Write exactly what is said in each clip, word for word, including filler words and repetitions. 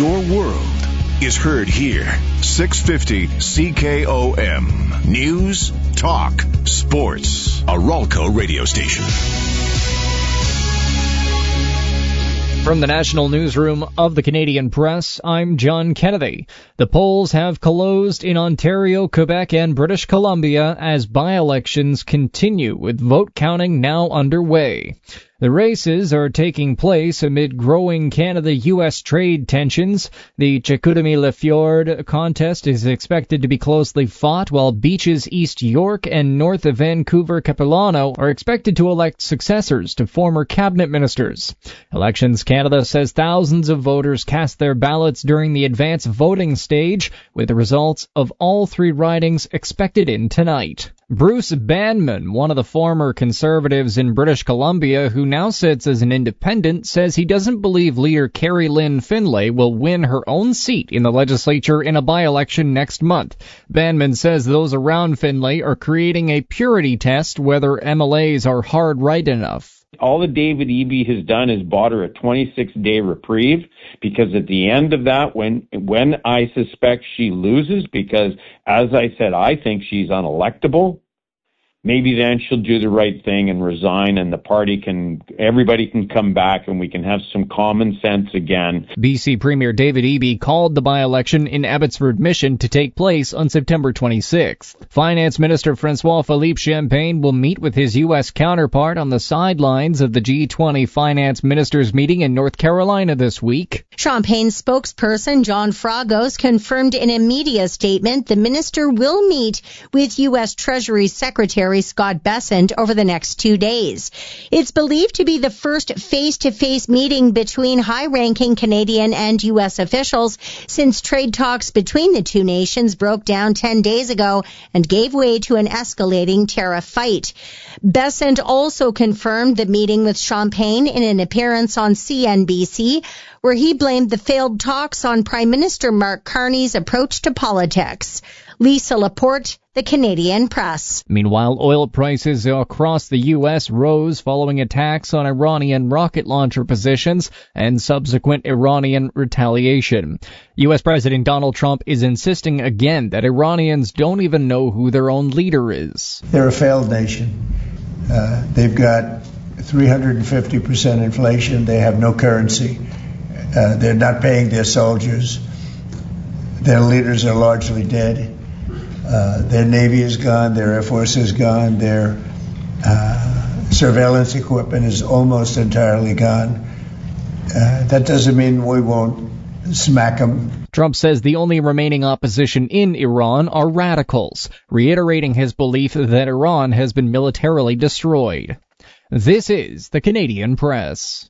Your world is heard here. six fifty C K O M. News, talk, sports. A Ralco radio station. From the National Newsroom of the Canadian Press, I'm John Kennedy. The polls have closed in Ontario, Quebec, and British Columbia as by-elections continue, with vote counting now underway. The races are taking place amid growing Canada-U S trade tensions. The Chicoutimi-Le contest is expected to be closely fought, while Beaches East York and North of Vancouver-Capilano are expected to elect successors to former cabinet ministers. Elections Canada says thousands of voters cast their ballots during the advance voting stage, with the results of all three ridings expected in tonight. Bruce Banman, one of the former Conservatives in British Columbia who now sits as an independent, says he doesn't believe leader Carrie Lynn Finlay will win her own seat in the legislature in a by-election next month. Banman says those around Finlay are creating a purity test whether M L As are hard-right enough. All that David Eby has done is bought her a twenty-six day reprieve, because at the end of that, when when I suspect she loses, because as I said, I think she's unelectable, maybe then she'll do the right thing and resign, and the party can, everybody can come back and we can have some common sense again. B C Premier David Eby called the by-election in Abbotsford Mission to take place on September twenty-sixth. Finance Minister Francois Philippe Champagne will meet with his U S counterpart on the sidelines of the G twenty Finance Ministers meeting in North Carolina this week. Champagne's spokesperson John Fragos confirmed in a media statement the minister will meet with U S Treasury Secretary Scott Bessent over the next two days. It's believed to be the first face-to-face meeting between high-ranking Canadian and U S officials since trade talks between the two nations broke down ten days ago and gave way to an escalating tariff fight. Bessent also confirmed the meeting with Champagne in an appearance on C N B C, where he blamed the failed talks on Prime Minister Mark Carney's approach to politics. Lisa Laporte, The Canadian Press. Meanwhile, oil prices across the U S rose following attacks on Iranian rocket launcher positions and subsequent Iranian retaliation. U S President Donald Trump is insisting again that Iranians don't even know who their own leader is. They're a failed nation. Uh, they've got three hundred fifty percent inflation. They have no currency. Uh, they're not paying their soldiers. Their leaders are largely dead. Uh, their Navy is gone, their Air Force is gone, their uh, surveillance equipment is almost entirely gone. Uh, that doesn't mean we won't smack them. Trump says the only remaining opposition in Iran are radicals, reiterating his belief that Iran has been militarily destroyed. This is the Canadian Press.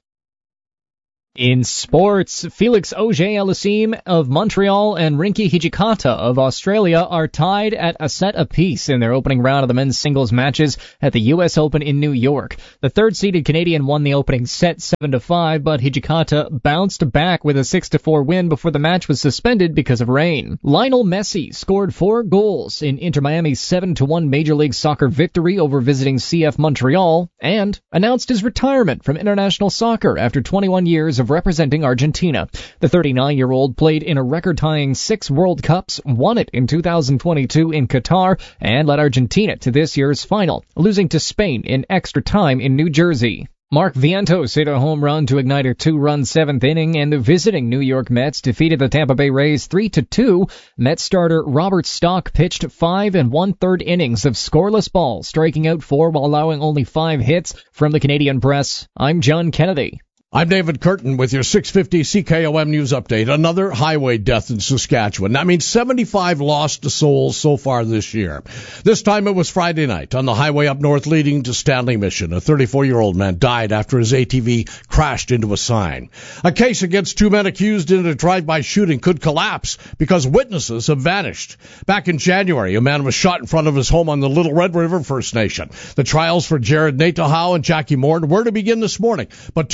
In sports, Felix Auger-Aliassime of Montreal and Rinky Hijikata of Australia are tied at a set apiece in their opening round of the men's singles matches at the U S Open in New York. The third-seeded Canadian won the opening set seven to five, but Hijikata bounced back with a six to four win before the match was suspended because of rain. Lionel Messi scored four goals in Inter Miami's seven to one Major League Soccer victory over visiting C F Montreal and announced his retirement from international soccer after twenty-one years of representing Argentina. The thirty-nine-year-old played in a record-tying six World Cups, won it in two thousand twenty-two in Qatar, and led Argentina to this year's final, losing to Spain in extra time in New Jersey. Mark Vientos hit a home run to ignite a two-run seventh inning, and the visiting New York Mets defeated the Tampa Bay Rays three to two. Mets starter Robert Stock pitched five and one-third innings of scoreless ball, striking out four while allowing only five hits. From the Canadian Press, I'm John Kennedy. I'm David Curtin with your six fifty C K O M News Update. Another highway death in Saskatchewan. That means seventy-five lost souls so far this year. This time it was Friday night on the highway up north leading to Stanley Mission. A thirty-four-year-old man died after his A T V crashed into a sign. A case against two men accused in a drive-by shooting could collapse because witnesses have vanished. Back in January, a man was shot in front of his home on the Little Red River First Nation. The trials for Jared Nato-Howe and Jackie Moore were to begin this morning, but two key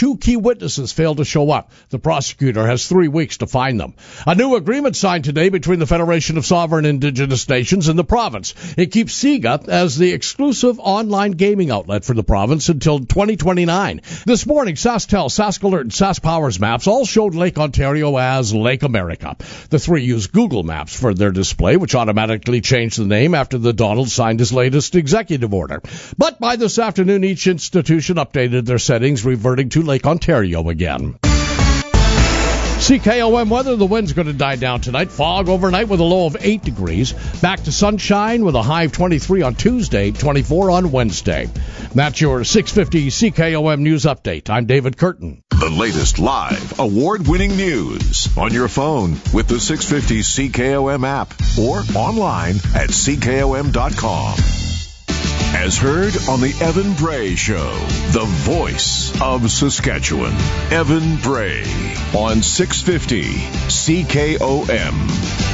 witnesses failed to show up. The prosecutor has three weeks to find them. A new agreement signed today between the Federation of Sovereign Indigenous Nations and the province. It keeps SIGA as the exclusive online gaming outlet for the province until twenty twenty-nine. This morning, SaskTel, SaskAlert, and SaskPowers maps all showed Lake Ontario as Lake America. The three use Google Maps for their display, which automatically changed the name after the Donald signed his latest executive order. But by this afternoon, each institution updated their settings, reverting to Lake Ontario again. C K O M weather, the wind's going to die down tonight. Fog overnight with a low of eight degrees. Back to sunshine with a high of twenty-three on Tuesday, twenty-four on Wednesday. That's your six fifty C K O M News Update. I'm David Curtin. The latest live, award-winning news on your phone with the six fifty C K O M app or online at C K O M dot com. As heard on the Evan Bray Show, the voice of Saskatchewan. Evan Bray on six fifty C K O M.